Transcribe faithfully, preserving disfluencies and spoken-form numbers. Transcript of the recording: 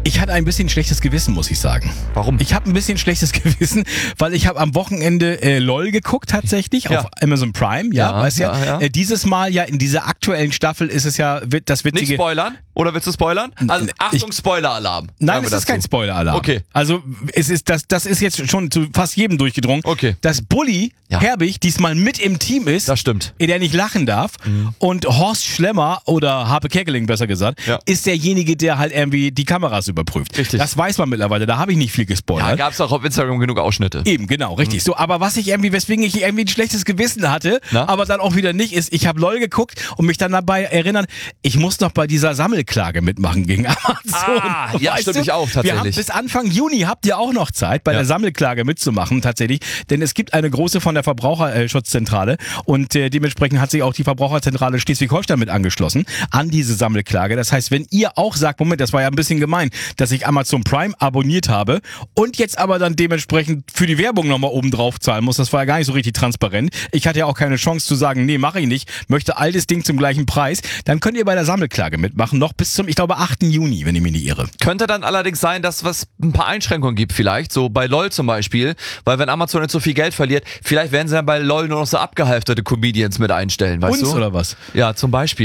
Ich hatte ein bisschen schlechtes Gewissen, muss ich sagen. Warum? Ich habe ein bisschen schlechtes Gewissen, weil ich habe am Wochenende äh, LOL geguckt tatsächlich Ja. auf Amazon Prime. Ja, Ja, weißt ja. ja, ja. Äh, dieses Mal ja in dieser aktuellen Staffel ist es ja wird das Nicht witzige. spoilern? Oder willst du spoilern? Also N- Achtung, Spoiler-Alarm. Nein, Sagen es wir ist kein dazu. Spoiler-Alarm. Okay. Also es ist das, das ist jetzt schon zu fast jedem durchgedrungen, Okay. dass Bully Ja. Herbig diesmal mit im Team ist, Das stimmt. der nicht lachen darf. Und Horst Schlemmer oder Harpe Kerkeling besser gesagt, Ja. ist derjenige, der halt irgendwie die Kameras überprüft. Richtig. Das weiß man mittlerweile, da habe ich nicht viel Ja, gespoilert. gab's auch auf Instagram genug Ausschnitte. Eben, genau, richtig. So, aber was ich irgendwie, weswegen ich irgendwie ein schlechtes Gewissen hatte, Na? aber dann auch wieder nicht, ist, ich habe LOL geguckt und mich dann dabei erinnern, ich muss noch bei dieser Sammelklage mitmachen gegen Amazon. Ah, ja, Weißt stimmt, du? ich auch, Wir haben tatsächlich. bis Anfang Juni habt ihr auch noch Zeit, bei Ja. der Sammelklage mitzumachen, tatsächlich. Denn es gibt eine große von der Verbraucherschutzzentrale und äh, dementsprechend hat sich auch die Verbraucherzentrale Schleswig-Holstein mit angeschlossen an diese Sammelklage. Das heißt, wenn ihr auch sagt, Moment, das war ja ein bisschen gemein, dass ich Amazon Prime abonniert habe und jetzt aber dann dementsprechend für die Werbung nochmal oben drauf zahlen muss, das war ja gar nicht so richtig transparent. Ich hatte ja auch keine Chance zu sagen, nee, mache ich nicht, möchte all das Ding zum gleichen Preis. Dann könnt ihr bei der Sammelklage mitmachen, noch bis zum, ich glaube, achten Juni, wenn ich mich nicht irre. Könnte dann allerdings sein, dass es ein paar Einschränkungen gibt vielleicht, so bei LOL zum Beispiel, weil wenn Amazon jetzt so viel Geld verliert, vielleicht werden sie dann bei LOL nur noch so abgehalfterte Comedians mit einstellen, weißt Uns du? oder was? Ja, zum Beispiel.